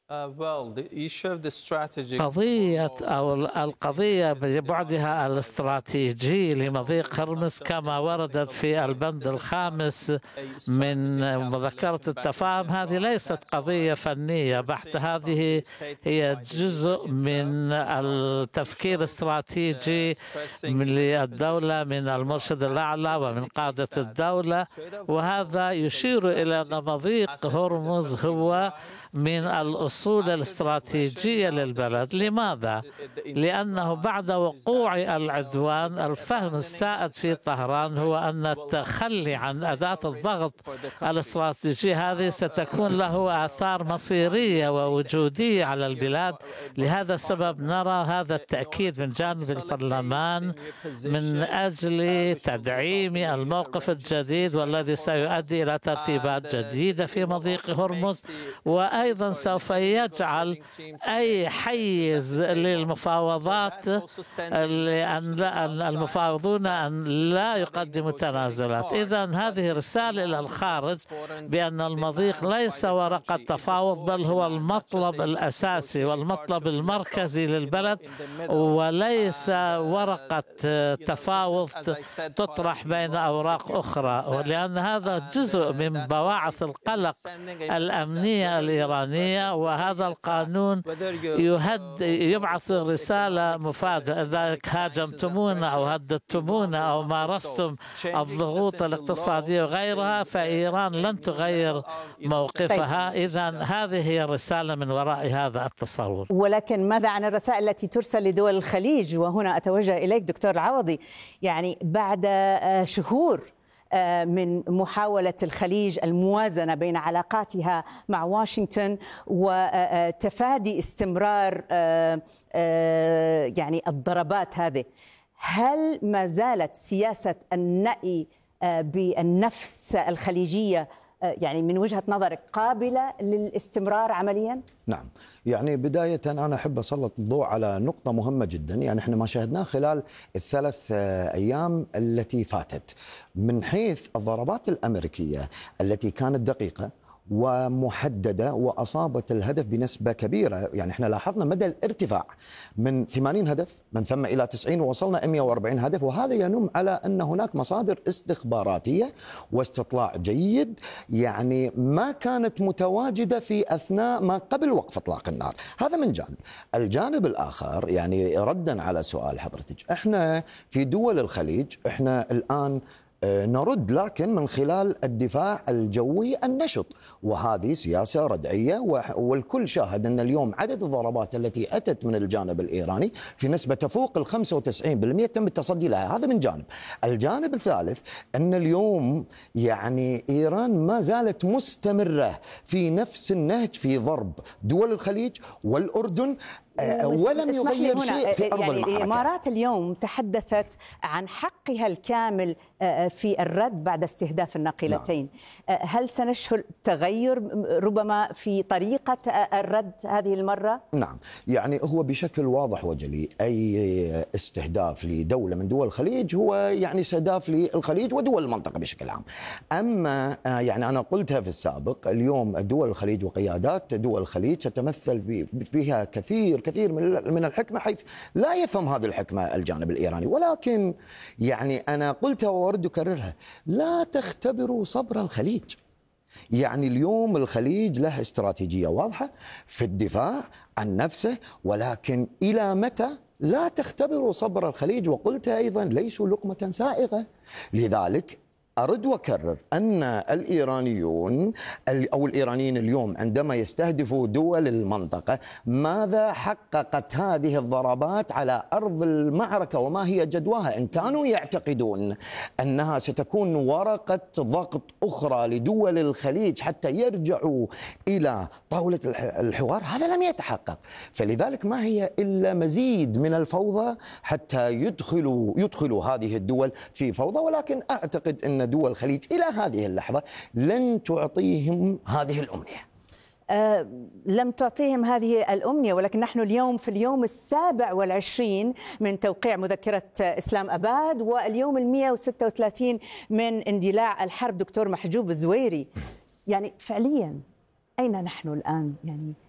قضية أو القضية ببعدها الاستراتيجي لمضيق هرمز كما وردت في البند الخامس من مذكرة التفاهم، هذه ليست قضية فنية بحت، هذه هي جزء من التفكير الاستراتيجي للدولة من المرشد الأعلى ومن قادة الدولة، وهذا يشير إلى أن مضيق هرمز هو من الأصول الاستراتيجية للبلد. لماذا؟ لأنه بعد وقوع العدوان الفهم السائد في طهران هو أن التخلي عن أداة الضغط الاستراتيجية هذه ستكون له آثار مصيرية ووجودية على البلاد. لهذا السبب نرى هذا التأكيد من جانب البرلمان من أجل تدعيم الموقف الجديد والذي سيؤدي إلى ترتيبات جديدة في مضيق هرمز، وأيضا سوف يجعل أي حيز للمفاوضات لأن المفاوضون أن لا يقدموا تنازلات. إذن هذه رسالة إلى الخارج بأن المضيق ليس ورقة تفاوض، بل هو المطلب الأساسي والمطلب المركزي للبلد، وليس ورقة تفاوض تطرح بين أوراق أخرى، لأن هذا جزء من بواعث القلق الأمنية الإيرانية. وهذا القانون يبعث رسالة مفادة: إذا هاجمتمونا أو هددتمونا أو مارستم الضغوط الاقتصادية وغيرها فإيران لن تغير موقفها. إذن هذه هي الرسالة من وراء هذا التصور. ولكن ماذا عن الرسائل التي ترسل لدول الخليج؟ وهنا أتوجه إليك دكتور العوضي، يعني بعد شهور من محاولة الخليج الموازنة بين علاقاتها مع واشنطن وتفادي استمرار يعني الضربات هذه، هل ما زالت سياسة النأي بالنفس الخليجية يعني من وجهة نظرك قابلة للاستمرار عمليا؟ نعم، يعني بداية أنا أحب أسلط الضوء على نقطة مهمة جدا. يعني إحنا ما شاهدناه خلال الثلاث أيام التي فاتت من حيث الضربات الأمريكية التي كانت دقيقة ومحددة وأصابت الهدف بنسبة كبيرة. يعني احنا لاحظنا مدى الارتفاع من 80 هدف من ثم إلى 90 ووصلنا 140 هدف، وهذا ينم على أن هناك مصادر استخباراتية واستطلاع جيد يعني ما كانت متواجدة في أثناء ما قبل وقف إطلاق النار. هذا من جانب. الجانب الآخر يعني ردا على سؤال حضرتك، احنا في دول الخليج احنا الآن نرد لكن من خلال الدفاع الجوي النشط، وهذه سياسة ردعية، والكل شاهد أن اليوم عدد الضربات التي أتت من الجانب الإيراني في نسبة تفوق 95% تم التصدي لها. هذا من جانب. الجانب الثالث أن اليوم يعني إيران ما زالت مستمرة في نفس النهج في ضرب دول الخليج والأردن ولم يغير شيء في أرض المعركة. الإمارات اليوم تحدثت عن حقها الكامل في الرد بعد استهداف الناقلتين. نعم. هل سنشهد تغير ربما في طريقة الرد هذه المرة؟ نعم، يعني هو بشكل واضح وجلي أي استهداف لدولة من دول الخليج هو يعني استهداف للخليج ودول المنطقة بشكل عام. أما يعني أنا قلتها في السابق، اليوم دول الخليج وقيادات دول الخليج تتمثل فيها كثير من الحكمة، حيث لا يفهم هذه الحكمة الجانب الإيراني. ولكن يعني أنا قلتها وأرد أكررها: لا تختبروا صبر الخليج. يعني اليوم الخليج له استراتيجية واضحة في الدفاع عن نفسه، ولكن إلى متى؟ لا تختبروا صبر الخليج. وقلت أيضا ليسوا لقمة سائغة. لذلك أرد وأكرر أن الإيرانيون أو الإيرانيين اليوم عندما يستهدفوا دول المنطقة، ماذا حققت هذه الضربات على أرض المعركة وما هي جدواها؟ إن كانوا يعتقدون أنها ستكون ورقة ضغط أخرى لدول الخليج حتى يرجعوا إلى طاولة الحوار، هذا لم يتحقق. فلذلك ما هي إلا مزيد من الفوضى حتى يدخلوا هذه الدول في فوضى. ولكن أعتقد أن دول الخليج إلى هذه اللحظة لن تعطيهم هذه الأمنية. لم تعطيهم هذه الأمنية، ولكن نحن اليوم في اليوم 27 من توقيع مذكرة إسلام أباد، واليوم 136 من اندلاع الحرب. دكتور محجوب الزويري، يعني فعليا أين نحن الآن؟ يعني